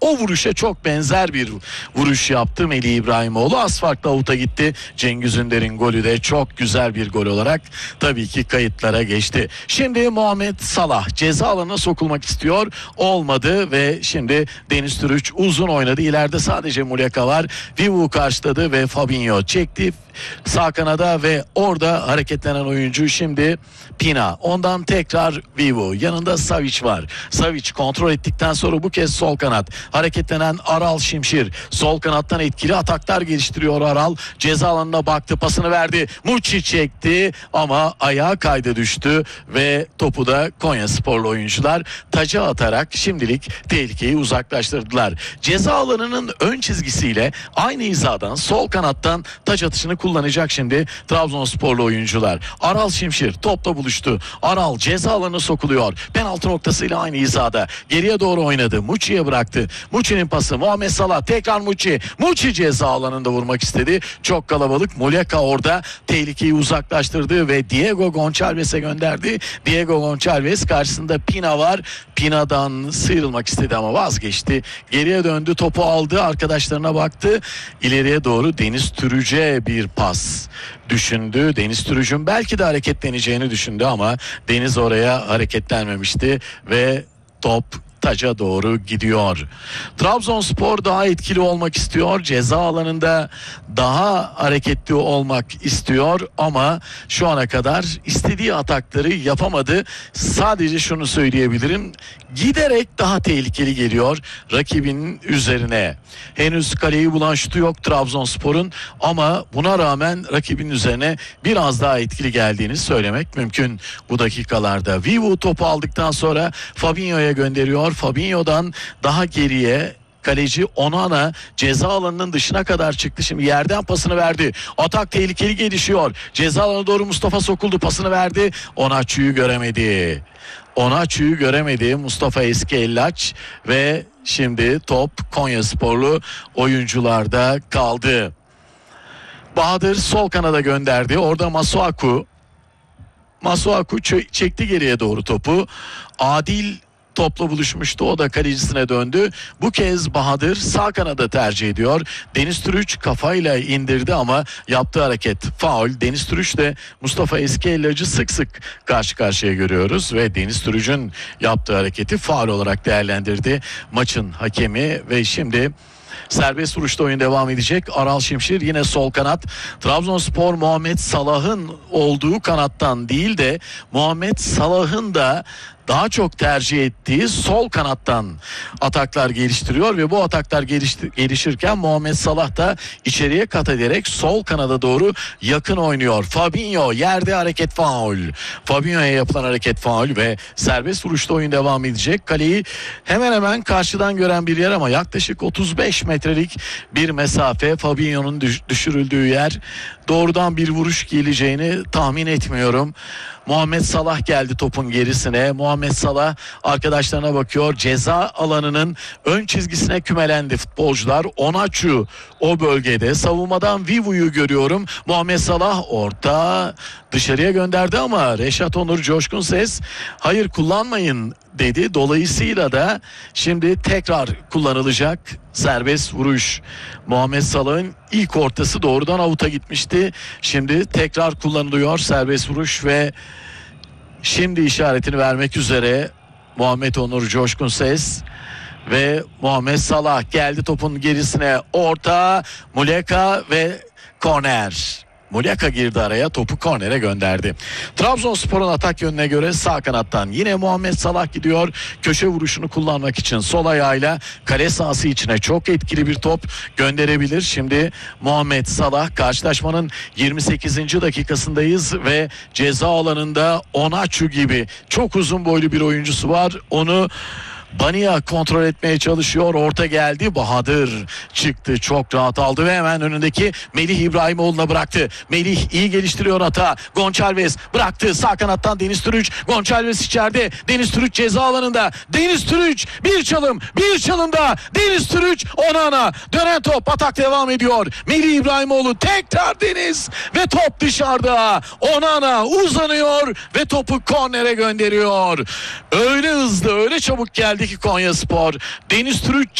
O vuruşa çok benzer bir vuruş yaptı Melih İbrahimoğlu. Az farkla avuta gitti. Cengiz Ünder'in golü de çok güzel bir gol olarak tabii ki kayıtlara geçti. Şimdi Muhammed Salah ceza alanına sokulmak istiyor. Olmadı ve şimdi Deniz Türüç uzun oynadı. İleride sadece Muleka var. Vivu karşıladı ve Fabinho çekti sağ kanada ve orada hareketlenen oyuncu şimdi Pina. Ondan tekrar Vivu. Yanında Savic var. Savic kontrol ettikten sonra bu kez sol kanat. Hareketlenen Aral Şimşir. Sol kanattan etkili ataklar geliştiriyor Aral. Ceza alanına baktı, pasını verdi. Muçi çekti ama ayağa kaydı düştü ve topu da Konyasporlu oyuncular taca atarak şimdilik tehlikeyi uzaklaştırdılar. Ceza alanının ön çizgisiyle aynı hizadan sol kanattan taç atışını kullanacak şimdi Trabzonsporlu oyuncular. Aral Şimşir topla buluştu. Aral ceza alanına sokuluyor. Penaltı noktasıyla aynı hizada. Geriye doğru oynadı. Muçi'ye bıraktı. Muçi'nin pası. Muhammed Salah tekrar Muçi. Muçi ceza alanında vurmak istedi. Çok kalabalık. Muleka orada tehlikeyi uzaklaştırdı ve Diego Gonçalves'e gönderdi. Diego Gonçalves karşısında Pina var. Pina'dan sıyrılmak istedi ama vazgeçti. Geriye döndü. Topu aldı. Arkadaşlarına baktı. İleriye doğru Deniz Türüç'e bir pas düşündü. Deniz Türüç'ün belki de hareketleneceğini düşündü ama Deniz oraya hareketlenmemişti ve top taca doğru gidiyor. Trabzonspor daha etkili olmak istiyor. Ceza alanında daha hareketli olmak istiyor ama şu ana kadar istediği atakları yapamadı. Sadece şunu söyleyebilirim. Giderek daha tehlikeli geliyor rakibinin üzerine. Henüz kaleyi bulan şutu yok Trabzonspor'un ama buna rağmen rakibin üzerine biraz daha etkili geldiğini söylemek mümkün bu dakikalarda. Vivu topu aldıktan sonra Fabinho'ya gönderiyor. Fabinho'dan daha geriye kaleci Onana ceza alanının dışına kadar çıktı. Şimdi yerden pasını verdi. Atak tehlikeli gelişiyor. Ceza alanına doğru Mustafa sokuldu. Pasını verdi. Onaçu'yu göremedi. Onaçu'yu göremedi Mustafa Eskellaç ve şimdi top Konyasporlu oyuncularda kaldı. Bahadır sol kanada gönderdi. Orada Masuaku çekti geriye doğru topu. Adil topla buluşmuştu. O da kalecisine döndü. Bu kez Bahadır sağ kanada tercih ediyor. Deniz Türüç kafayla indirdi ama yaptığı hareket faul. Deniz Türüç de Mustafa Eskellacı sık sık karşı karşıya görüyoruz ve Deniz Türüç'ün yaptığı hareketi faul olarak değerlendirdi maçın hakemi ve şimdi serbest vuruşta oyun devam edecek. Aral Şimşir yine sol kanat. Trabzonspor Muhammed Salah'ın olduğu kanattan değil de Muhammed Salah'ın da daha çok tercih ettiği sol kanattan ataklar geliştiriyor ve bu ataklar gelişirken Muhammed Salah da içeriye kat ederek sol kanada doğru yakın oynuyor. Fabinho yerde hareket faul. Fabinho'ya yapılan hareket faul ve serbest vuruşta oyun devam edecek. Kaleyi hemen hemen karşıdan gören bir yer ama yaklaşık 35 metrelik bir mesafe. Fabinho'nun düşürüldüğü yer. Doğrudan bir vuruş geleceğini tahmin etmiyorum. Muhammed Salah geldi topun gerisine. Muhammed Salah arkadaşlarına bakıyor. Ceza alanının ön çizgisine kümelendi futbolcular. Onaçu o bölgede. Savunmadan Vivu'yu görüyorum. Muhammed Salah orta dışarıya gönderdi ama Reşat Onur Coşkun Ses hayır kullanmayın dedi. Dolayısıyla da şimdi tekrar kullanılacak serbest vuruş. Muhammed Salah'ın ilk ortası doğrudan avuta gitmişti. Şimdi tekrar kullanılıyor serbest vuruş ve şimdi işaretini vermek üzere Muhammed Onur Coşkun Ses ve Muhammed Salah geldi topun gerisine. Orta Muleka ve korner. Muleka girdi araya, topu kornere gönderdi. Trabzonspor'un atak yönüne göre sağ kanattan yine Muhammed Salah gidiyor. Köşe vuruşunu kullanmak için sol ayağıyla kale sahası içine çok etkili bir top gönderebilir. Şimdi Muhammed Salah, karşılaşmanın 28. dakikasındayız ve ceza alanında Onaçu gibi çok uzun boylu bir oyuncusu var. Onu Bania kontrol etmeye çalışıyor. Orta geldi. Bahadır çıktı. Çok rahat aldı ve hemen önündeki Melih İbrahimoğlu'na bıraktı. Melih iyi geliştiriyor hata. Gonçalves bıraktı. Sağ kanattan Deniz Türüç. Gonçalves içeride. Deniz Türüç ceza alanında. Deniz Türüç bir çalım daha. Deniz Türüç Onana. Dönen top, atak devam ediyor. Melih İbrahimoğlu tekrar Deniz ve top dışarıda. Onana uzanıyor ve topu kornere gönderiyor. Öyle hızlı, öyle çabuk geldi ki Konyaspor. Deniz Türüç